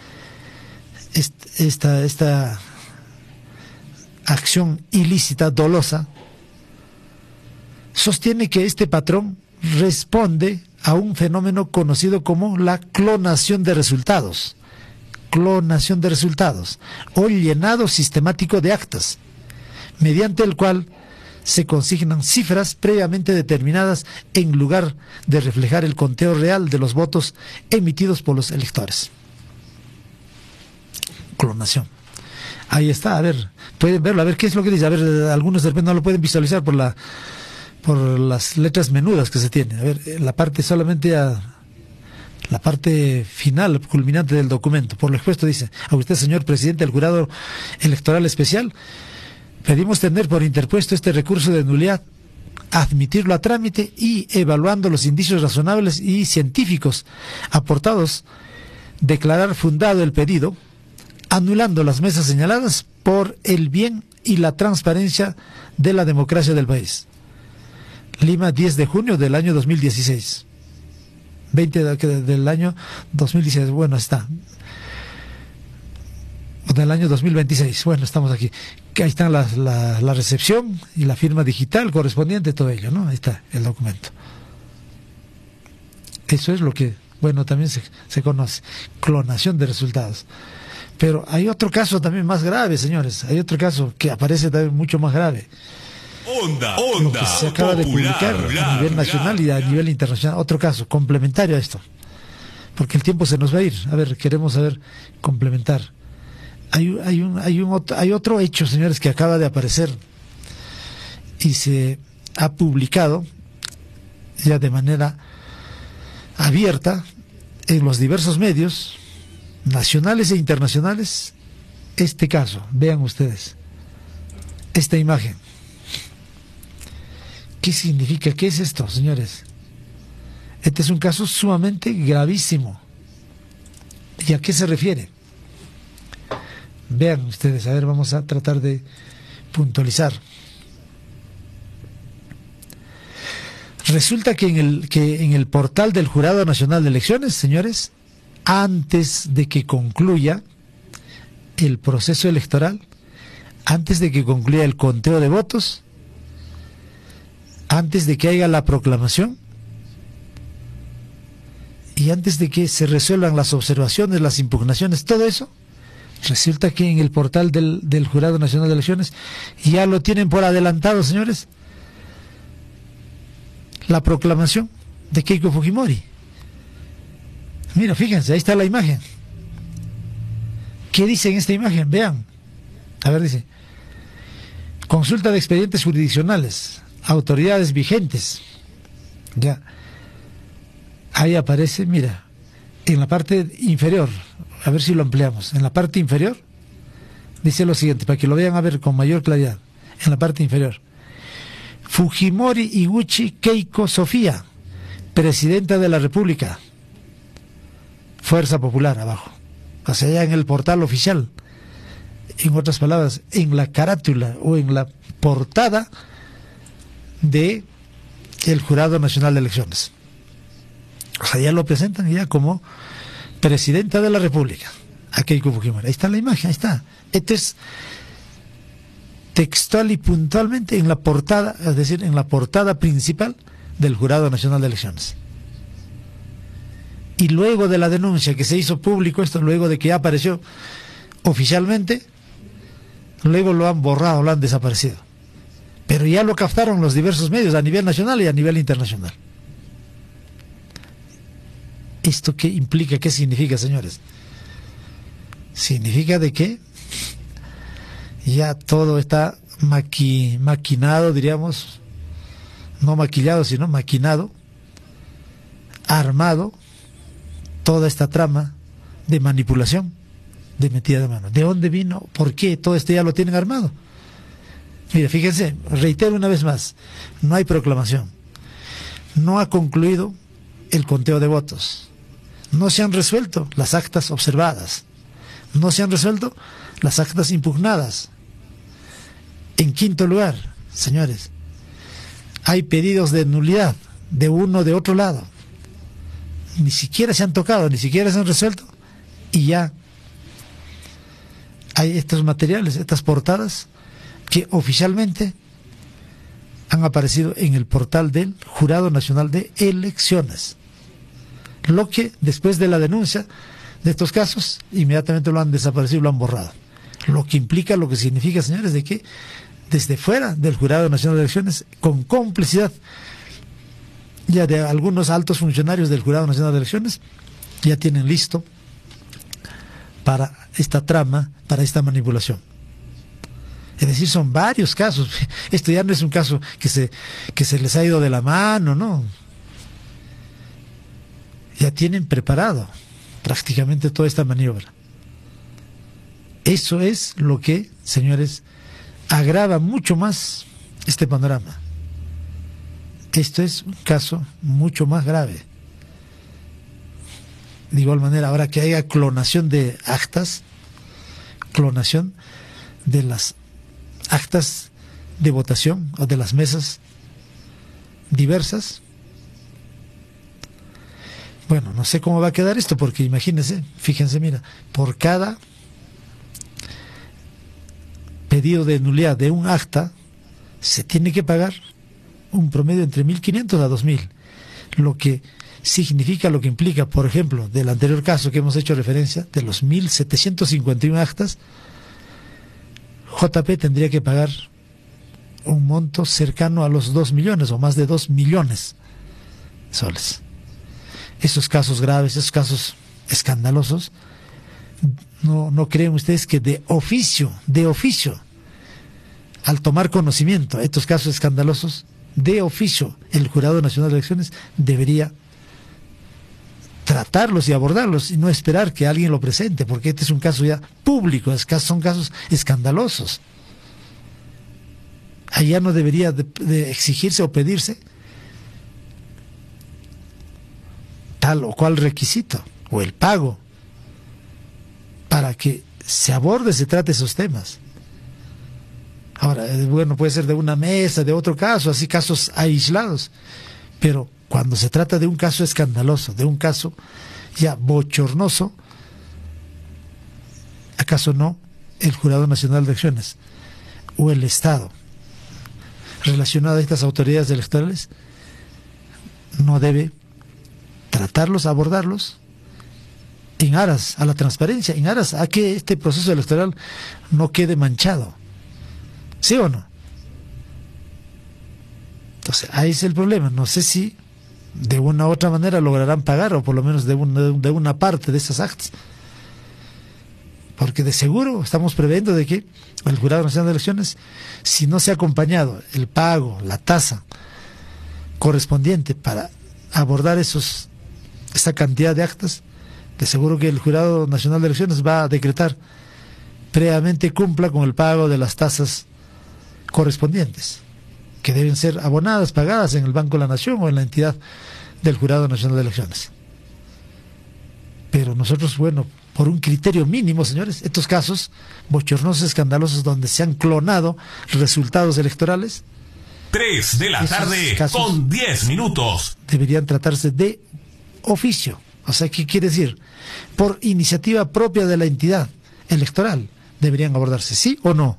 esta, esta acción ilícita, dolosa, sostiene que este patrón responde a un fenómeno conocido como la clonación de resultados, clonación de resultados, o llenado sistemático de actas, mediante el cual se consignan cifras previamente determinadas en lugar de reflejar el conteo real de los votos emitidos por los electores. Clonación. Ahí está, a ver, pueden verlo, a ver qué es lo que dice. A ver, algunos de repente no lo pueden visualizar por la por las letras menudas que se tienen. A ver, la parte solamente a la parte final, culminante del documento. Por lo expuesto dice: a usted, señor presidente del Jurado Electoral Especial, pedimos tener por interpuesto este recurso de nulidad, admitirlo a trámite y, evaluando los indicios razonables y científicos aportados, declarar fundado el pedido, anulando las mesas señaladas por el bien y la transparencia de la democracia del país. Lima, diez de junio del año dos mil dieciséis. veinte de, del año dos mil dieciséis. Bueno, está. Del año dos mil veintiséis. Bueno, estamos aquí. Ahí está la, la, la recepción y la firma digital correspondiente, todo ello, ¿no? Ahí está el documento. Eso es lo que, bueno, también se, se conoce. Clonación de resultados. Pero hay otro caso también más grave, señores. Hay otro caso que aparece también mucho más grave.
Onda, onda,
lo que se acaba de publicar a nivel nacional y a nivel internacional. Otro caso, complementario a esto. Porque el tiempo se nos va a ir. A ver, queremos saber, complementar. Hay, hay, un, hay, un, hay otro hecho, señores, que acaba de aparecer y se ha publicado ya de manera abierta en los diversos medios nacionales e internacionales. Este caso, vean ustedes esta imagen. ¿Qué significa? ¿Qué es esto, señores? Este es un caso sumamente gravísimo. ¿Y a qué se refiere? Vean ustedes, a ver, vamos a tratar de puntualizar. Resulta que en el, que en el portal del Jurado Nacional de Elecciones, señores, antes de que concluya el proceso electoral, antes de que concluya el conteo de votos, antes de que haya la proclamación y antes de que se resuelvan las observaciones, las impugnaciones, todo eso, resulta que en el portal del, del Jurado Nacional de Elecciones ya lo tienen por adelantado, señores, la proclamación de Keiko Fujimori. Mira, fíjense, ahí está la imagen. ¿Qué dice en esta imagen? Vean. A ver, dice: consulta de expedientes jurisdiccionales, autoridades vigentes. Ya. Ahí aparece, mira, en la parte inferior, a ver si lo ampliamos, en la parte inferior, dice lo siguiente, para que lo vean a ver con mayor claridad, en la parte inferior: Fujimori Iguchi Keiko Sofía, Presidenta de la República, Fuerza Popular, abajo, o sea, ya en el portal oficial, en otras palabras, en la carátula o en la portada de el Jurado Nacional de Elecciones. O sea, ya lo presentan ya como Presidenta de la República, a Keiko Fujimori. Ahí está la imagen, ahí está. Esto es textual y puntualmente en la portada, es decir, en la portada principal del Jurado Nacional de Elecciones. Y luego de la denuncia que se hizo público esto, luego de que ya apareció oficialmente, luego lo han borrado, lo han desaparecido. Pero ya lo captaron los diversos medios a nivel nacional y a nivel internacional. ¿Esto qué implica? ¿Qué significa, señores? Significa de que ya todo está maqui, maquinado, diríamos, no maquillado, sino maquinado, armado, toda esta trama de manipulación, de metida de mano. ¿De dónde vino? ¿Por qué? Todo esto ya lo tienen armado. Mira, fíjense, reitero una vez más, no hay proclamación, no ha concluido el conteo de votos, no se han resuelto las actas observadas, no se han resuelto las actas impugnadas. En quinto lugar, señores, hay pedidos de nulidad de uno o de otro lado, ni siquiera se han tocado, ni siquiera se han resuelto, y ya hay estos materiales, estas portadas que oficialmente han aparecido en el portal del Jurado Nacional de Elecciones. Lo que después de la denuncia de estos casos, inmediatamente lo han desaparecido y lo han borrado. Lo que implica, lo que significa, señores, de que desde fuera del Jurado Nacional de Elecciones, con complicidad ya de algunos altos funcionarios del Jurado Nacional de Elecciones, ya tienen listo para esta trama, para esta manipulación. Es decir, son varios casos. Esto ya no es un caso que se, que se les ha ido de la mano, ¿no? Ya tienen preparado prácticamente toda esta maniobra. Eso es lo que, señores, agrava mucho más este panorama. Esto es un caso mucho más grave. De igual manera, ahora que haya clonación de actas, clonación de las actas de votación o de las mesas diversas. Bueno, no sé cómo va a quedar esto, porque imagínense, fíjense, mira, por cada pedido de nulidad de un acta se tiene que pagar un promedio entre mil quinientos a dos mil, lo que significa, lo que implica, por ejemplo, del anterior caso que hemos hecho referencia, de los mil setecientos cincuenta y uno actas, J P tendría que pagar un monto cercano a los dos millones o más de dos millones de soles. Esos casos graves, esos casos escandalosos, ¿no, no creen ustedes que de oficio, de oficio, al tomar conocimiento de estos casos escandalosos, de oficio, el Jurado Nacional de Elecciones debería tratarlos y abordarlos y no esperar que alguien lo presente, porque este es un caso ya público, es caso, son casos escandalosos. Allá no debería de, de exigirse o pedirse tal o cual requisito, o el pago, para que se aborde, se trate esos temas. Ahora, bueno, puede ser de una mesa, de otro caso, así casos aislados, pero cuando se trata de un caso escandaloso, de un caso ya bochornoso, ¿acaso no el Jurado Nacional de Elecciones o el Estado relacionado a estas autoridades electorales no debe tratarlos, abordarlos en aras a la transparencia, en aras a que este proceso electoral no quede manchado? ¿Sí o no? Entonces, ahí es el problema. No sé si de una u otra manera lograrán pagar, o por lo menos de una, de una parte de esas actas. Porque de seguro estamos previendo de que el Jurado Nacional de Elecciones, si no se ha acompañado el pago, la tasa correspondiente para abordar esos esta cantidad de actas, de seguro que el Jurado Nacional de Elecciones va a decretar previamente cumpla con el pago de las tasas correspondientes, que deben ser abonadas, pagadas en el Banco de la Nación o en la entidad del Jurado Nacional de Elecciones. Pero nosotros, bueno, por un criterio mínimo, señores, estos casos bochornosos, escandalosos, donde se han clonado resultados electorales,
tres de la tarde con diez minutos,
deberían tratarse de oficio. O sea, ¿qué quiere decir? Por iniciativa propia de la entidad electoral deberían abordarse, ¿sí o no?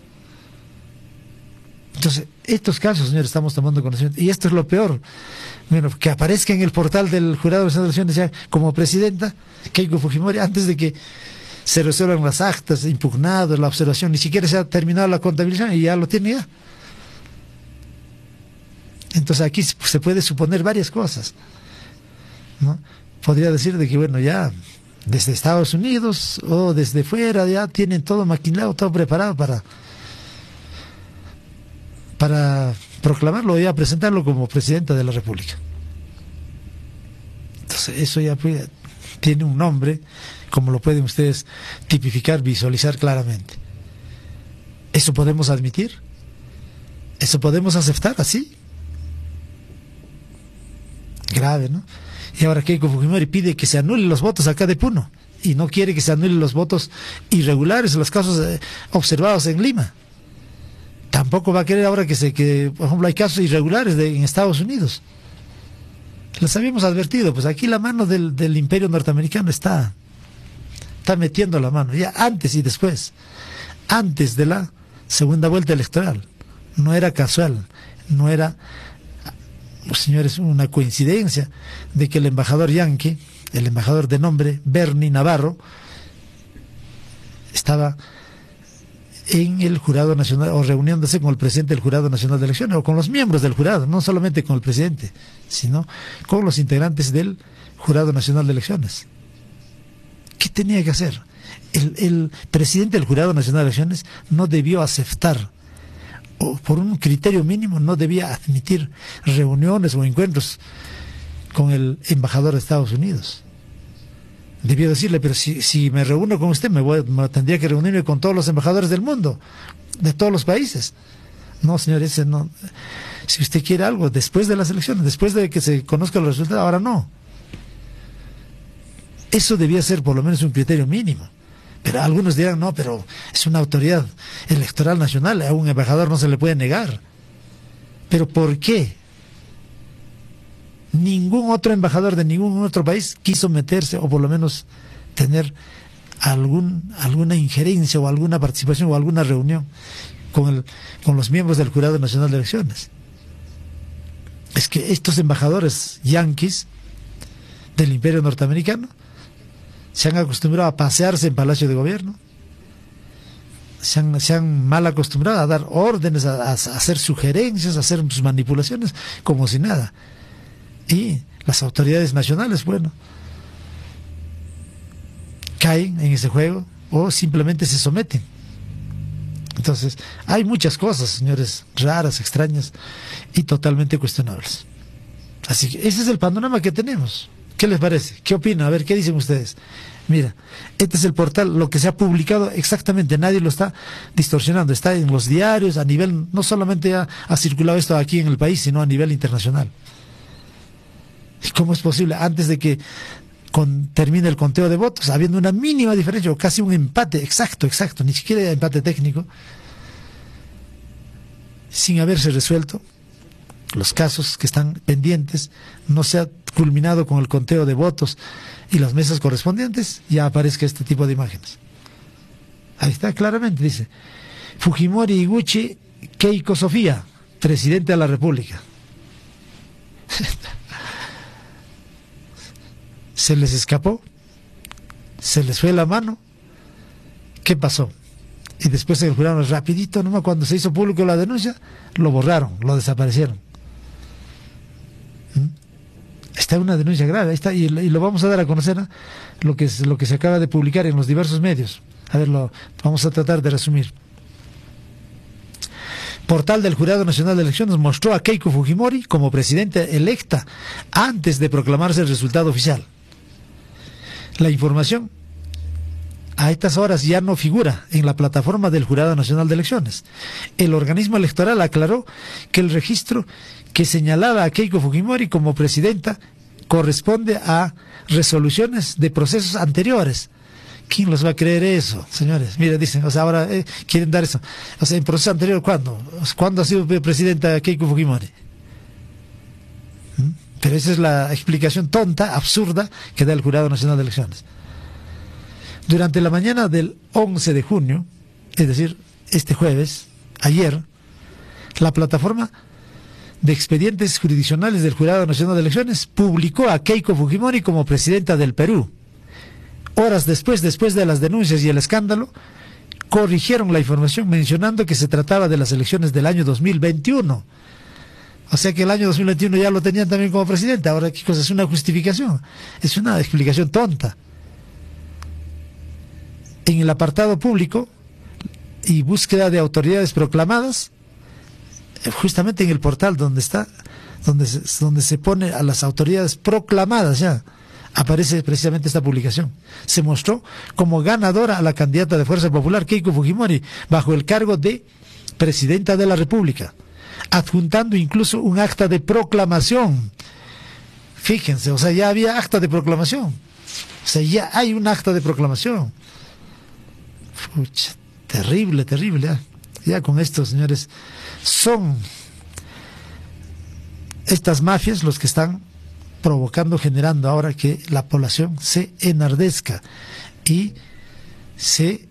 Entonces, estos casos, señores, estamos tomando conocimiento, y esto es lo peor. Bueno, que aparezca en el portal del Jurado Nacional de Elecciones ya como presidenta Keiko Fujimori, antes de que se resuelvan las actas, impugnadas, la observación, ni siquiera se ha terminado la contabilización y ya lo tiene ya. Entonces aquí se puede suponer varias cosas, ¿no? Podría decir de que, bueno, ya desde Estados Unidos o desde fuera ya tienen todo maquinado, todo preparado para para proclamarlo y a presentarlo como presidenta de la República. Entonces eso ya puede, tiene un nombre, como lo pueden ustedes tipificar, visualizar claramente. ¿Eso podemos admitir? ¿Eso podemos aceptar así? Grave, ¿no? Y ahora Keiko Fujimori pide que se anulen los votos acá de Puno, y no quiere que se anulen los votos irregulares, los casos eh, observados en Lima. Tampoco va a querer ahora que se que por ejemplo hay casos irregulares de, en Estados Unidos. Les habíamos advertido, pues aquí la mano del, del imperio norteamericano está está metiendo la mano, ya antes y después, antes de la segunda vuelta electoral. No era casual, no era, señores, una coincidencia de que el embajador yanqui, el embajador de nombre Bernie Navarro, estaba en el Jurado Nacional, o reuniéndose con el presidente del Jurado Nacional de Elecciones, o con los miembros del jurado, no solamente con el presidente, sino con los integrantes del Jurado Nacional de Elecciones. ¿Qué tenía que hacer? El, el presidente del Jurado Nacional de Elecciones no debió aceptar, o por un criterio mínimo, no debía admitir reuniones o encuentros con el embajador de Estados Unidos. Debió decirle, pero si, si me reúno con usted, me, voy, me tendría que reunirme con todos los embajadores del mundo, de todos los países. No, señor, ese no. Si usted quiere algo, después de las elecciones, después de que se conozcan los resultados, ahora no. Eso debía ser por lo menos un criterio mínimo, Pero algunos dirán, no, pero es una autoridad electoral nacional, a un embajador no se le puede negar. ¿Pero por qué? Ningún otro embajador de ningún otro país quiso meterse, o por lo menos tener algún, alguna injerencia o alguna participación o alguna reunión con, el, con los miembros del Jurado Nacional de Elecciones. Es que estos embajadores yanquis del Imperio Norteamericano se han acostumbrado a pasearse en Palacio de Gobierno, se han, se han mal acostumbrado a dar órdenes, a, a hacer sugerencias, a hacer sus manipulaciones, como si nada. Y las autoridades nacionales, bueno, caen en ese juego o simplemente se someten. Entonces, hay muchas cosas, señores, raras, extrañas y totalmente cuestionables. Así que ese es el panorama que tenemos. ¿Qué les parece? ¿Qué opinan? A ver, ¿qué dicen ustedes? Mira, este es el portal, lo que se ha publicado exactamente, nadie lo está distorsionando, está en los diarios, a nivel, no solamente ha, ha circulado esto aquí en el país, sino a nivel internacional. ¿Cómo es posible? Antes de que con, termine el conteo de votos, habiendo una mínima diferencia, o casi un empate, exacto, exacto, ni siquiera empate técnico, sin haberse resuelto los casos que están pendientes, no se ha culminado con el conteo de votos y las mesas correspondientes, ya aparezca este tipo de imágenes. Ahí está claramente, dice Fujimori Iguchi Keiko Sofía, presidente de la República. Se les escapó, se les fue la mano. ¿Qué pasó? Y después se juraron rapidito, nomás cuando se hizo público la denuncia, lo borraron, lo desaparecieron. ¿Mm? Está una denuncia grave, ahí está, y, y lo vamos a dar a conocer, ¿no? lo que es, lo que se acaba de publicar en los diversos medios. A ver, lo vamos a tratar de resumir. Portal del Jurado Nacional de Elecciones mostró a Keiko Fujimori como presidenta electa antes de proclamarse el resultado oficial. La información a estas horas ya no figura en la plataforma del Jurado Nacional de Elecciones. El organismo electoral aclaró que el registro que señalaba a Keiko Fujimori como presidenta corresponde a resoluciones de procesos anteriores. ¿Quién los va a creer eso, señores? Mira, dicen, o sea, ahora eh, quieren dar eso. O sea, en proceso anterior, ¿cuándo? ¿Cuándo ha sido presidenta Keiko Fujimori? ¿Mm? Pero esa es la explicación tonta, absurda, que da el Jurado Nacional de Elecciones. Durante la mañana del once de junio, es decir, este jueves, ayer, la plataforma de expedientes jurisdiccionales del Jurado Nacional de Elecciones publicó a Keiko Fujimori como presidenta del Perú. Horas después, después de las denuncias y el escándalo, corrigieron la información mencionando que se trataba de las elecciones del año dos mil veintiuno. O sea que el año dos mil veintiuno ya lo tenían también como presidente. Ahora, ¿qué cosa? Es una justificación, es una explicación tonta. En el apartado público y búsqueda de autoridades proclamadas, justamente en el portal donde está, donde se, donde se pone a las autoridades proclamadas ya, aparece precisamente esta publicación. Se mostró como ganadora a la candidata de Fuerza Popular, Keiko Fujimori, bajo el cargo de presidenta de la República, adjuntando incluso un acta de proclamación. Fíjense, o sea, ya había acta de proclamación. O sea, ya hay un acta de proclamación. Pucha, terrible, terrible. ¿eh? Ya con esto, señores, son estas mafias los que están provocando, generando ahora que la población se enardezca y se...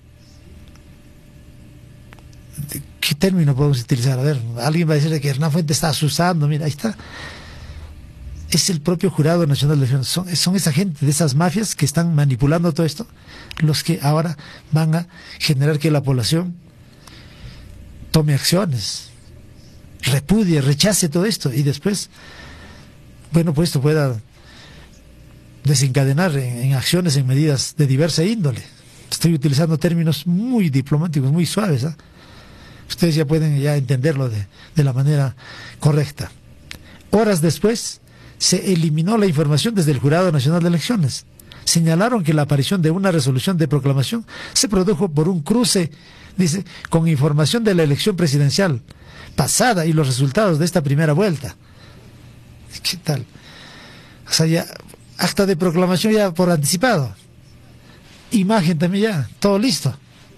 ¿Qué término podemos utilizar? A ver, alguien va a decir que Hernán Fuentes está asustando. Mira, ahí está. Es el propio Jurado Nacional de Elecciones. Son, son esa gente de esas mafias que están manipulando todo esto, los que ahora van a generar que la población tome acciones, repudie, rechace todo esto y después, bueno, pues esto pueda desencadenar en, en acciones, en medidas de diversa índole. Estoy utilizando términos muy diplomáticos, muy suaves, ¿eh? Ustedes ya pueden ya entenderlo de, de la manera correcta. Horas después se eliminó la información desde el Jurado Nacional de Elecciones. Señalaron que la aparición de una resolución de proclamación se produjo por un cruce, dice, con información de la elección presidencial pasada y los resultados de esta primera vuelta. ¿Qué tal? O sea, ya acta de proclamación ya por anticipado. imagen también ya, todo listo.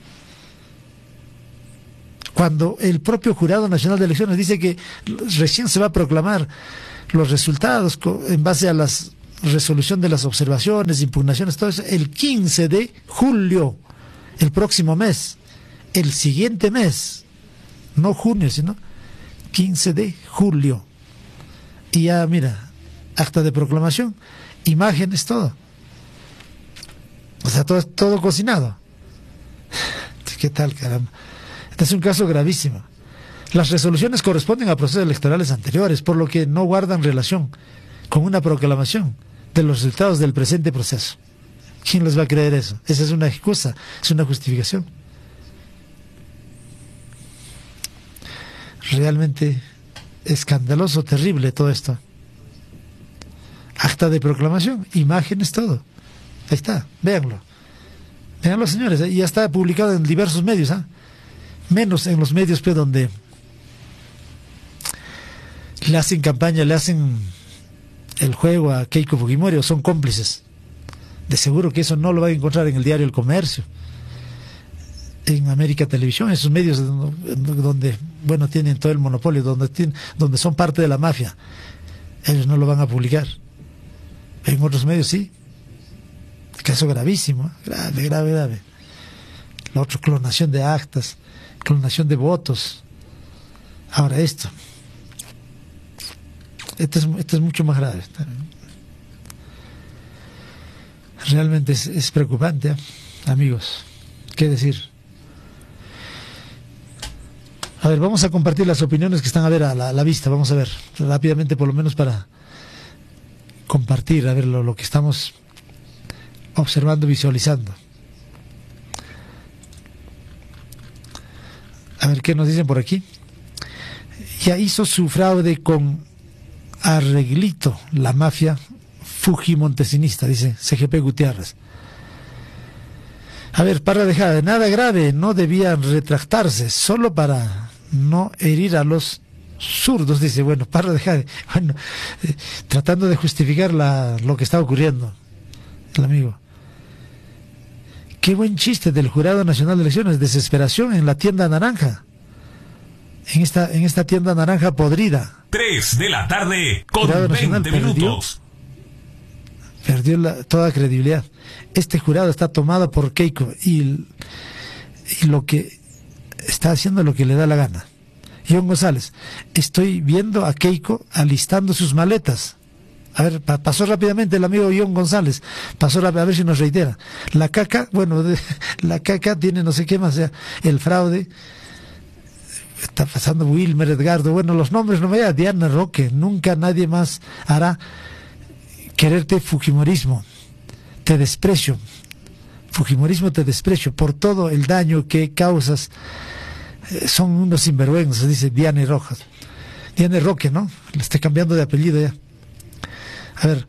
Cuando el propio Jurado Nacional de Elecciones dice que recién se va a proclamar los resultados en base a la resolución de las observaciones, impugnaciones, todo eso, el quince de julio, el próximo mes, el siguiente mes, no junio, sino quince de julio. Y ya, mira, acta de proclamación, imágenes, todo. O sea, todo, todo cocinado. ¿Qué tal, caramba? Este es un caso gravísimo. Las resoluciones corresponden a procesos electorales anteriores, por lo que no guardan relación con una proclamación de los resultados del presente proceso. ¿Quién les va a creer eso? Esa es una excusa, es una justificación. Realmente escandaloso, terrible todo esto. Acta de proclamación, imágenes, todo. Ahí está, véanlo. Véanlo, señores, y ya está publicado en diversos medios, ¿ah? Menos en los medios pues, donde le hacen campaña, le hacen el juego a Keiko Fujimori o son cómplices. De seguro que eso no lo va a encontrar en el diario El Comercio, en América Televisión, esos medios donde, bueno, tienen todo el monopolio, donde, tienen, donde son parte de la mafia. Ellos no lo van a publicar. En otros medios sí. Caso gravísimo, grave, grave, grave. La otra, clonación de actas, clonación de votos. Ahora esto. Esto es, esto es mucho más grave. Realmente es, es preocupante, ¿eh? Amigos. ¿Qué decir? A ver, vamos a compartir las opiniones que están a ver a la, a la vista. Vamos a ver rápidamente, por lo menos para compartir, a ver lo, lo que estamos observando, visualizando. A ver qué nos dicen por aquí. Ya hizo su fraude con arreglito la mafia fujimontesinista, dice C G P Gutiérrez. A ver, para dejar de nada grave, no debían retractarse, solo para no herir a los zurdos, dice, bueno, para dejar, bueno, eh, tratando de justificar la, lo que está ocurriendo, el amigo. Qué buen chiste del Jurado Nacional de Elecciones, desesperación en la tienda naranja, en esta, en esta tienda naranja podrida.
Tres de la tarde con veinte minutos.
Perdió la, toda credibilidad. Este jurado está tomado por Keiko y, y lo que está haciendo lo que le da la gana. John González, estoy viendo a Keiko alistando sus maletas. A ver, pa, pasó rápidamente el amigo John González, pasó rápido, a ver si nos reitera. La caca, bueno, de, la caca tiene no sé qué más, o sea, el fraude, está pasando Wilmer, Edgardo, bueno, los nombres no me da, Diana Roque, nunca nadie más hará quererte fujimorismo, te desprecio, fujimorismo te desprecio por todo el daño que causas, eh, son unos sinvergüenzas, dice Diana Rojas, Diana Roque, ¿no? Le estoy cambiando de apellido ya. A ver,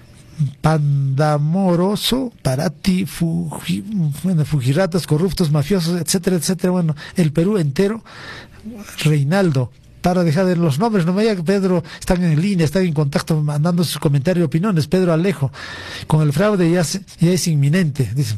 pandamoroso, Parati, fuji, bueno, fujiratas, corruptos, mafiosos, etcétera, etcétera, bueno, el Perú entero, Reinaldo, para dejar de los nombres, no me diga que Pedro están en línea, están en contacto, mandando sus comentarios y opiniones. Pedro Alejo, con el fraude ya, se, ya es inminente, dicen.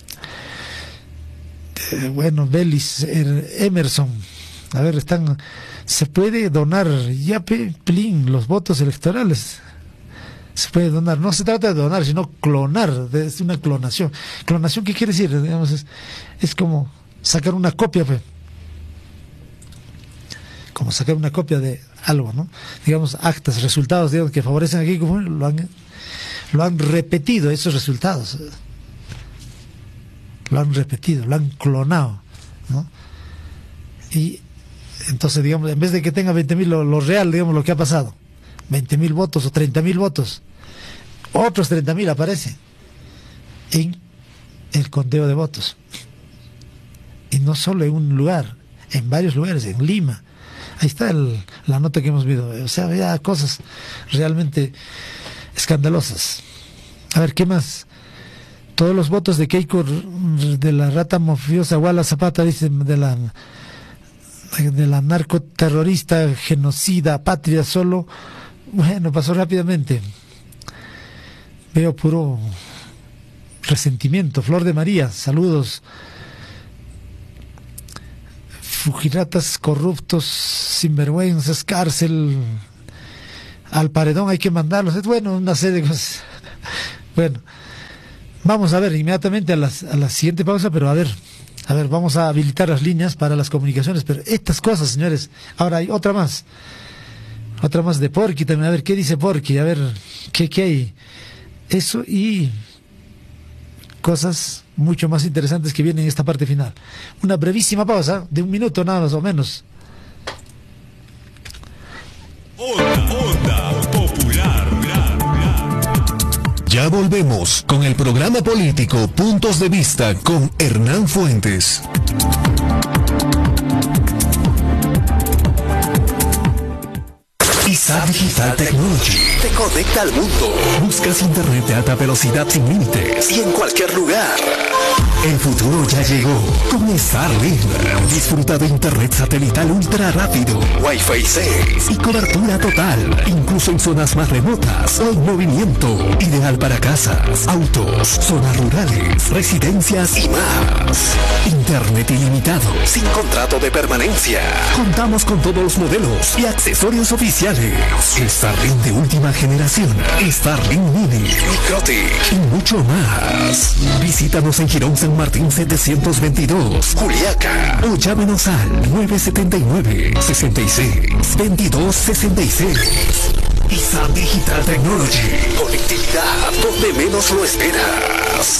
Eh, bueno, Belis, er, Emerson, a ver, están, se puede donar, yape, plin, los votos electorales. Se puede donar, no se trata de donar, sino clonar, es una clonación. ¿Clonación qué quiere decir? Digamos, es, es como sacar una copia, pues. Como sacar una copia de algo, ¿no? Digamos, actas, resultados, digamos, que favorecen aquí, como lo han, lo han repetido, esos resultados. Lo han repetido, lo han clonado, ¿no? Y entonces, digamos, en vez de que tenga veinte mil, lo, lo real, digamos, lo que ha pasado, veinte mil votos o treinta mil votos, otros treinta mil aparecen en el conteo de votos. Y no solo en un lugar, en varios lugares, en Lima. Ahí está el, la nota que hemos visto. O sea, había cosas realmente escandalosas. A ver, ¿qué más? Todos los votos de Keiko, de la rata mafiosa Wala Zapata, dicen, de la de la narcoterrorista, genocida, patria, solo, bueno, pasó rápidamente. Veo puro resentimiento. Flor de María, saludos. Fujiratas, corruptos, sinvergüenzas, cárcel, al paredón hay que mandarlos. Es bueno, una serie de cosas. Bueno, vamos a ver inmediatamente a, las, a la siguiente pausa, pero a ver, a ver, vamos a habilitar las líneas para las comunicaciones. Pero estas cosas, señores, ahora hay otra más. Otra más de Porky también. A ver, ¿qué dice Porky? A ver, ¿qué, qué hay? Eso y cosas mucho más interesantes que vienen en esta parte final. Una brevísima pausa de un minuto nada más o menos.
Onda, onda popular. Ya volvemos con el programa político Puntos de Vista con Hernán Fuentes. I S A Digital Technology te conecta al mundo. Buscas internet de alta velocidad sin límites y en cualquier lugar. El futuro ya llegó con Starlink. Disfruta de internet satelital ultra rápido, Wi-Fi seis y cobertura total, incluso en zonas más remotas o en movimiento. Ideal para casas, autos, zonas rurales, residencias y más. Internet ilimitado, sin contrato de permanencia. Contamos con todos los modelos y accesorios oficiales. Starlink de última generación, Starlink Mini, Microtic y mucho más. Visítanos en Girón San Martín setecientos veintidós, Juliaca, o llámenos al nueve siete nueve, seis seis, veintidós sesenta y seis. I S A Digital Technology, conectividad donde menos lo esperas.